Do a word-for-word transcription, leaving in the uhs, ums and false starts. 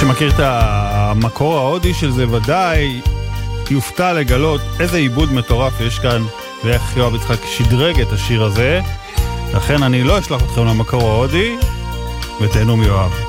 שמכיר את המקור ההודי של זה ודאי יופתע לגלות איזה עיבוד מטורף יש כאן ואיך יואב יצחק שדרג את השיר הזה. לכן אני לא אשלח אתכם למקור ההודי ותהנו מיואב.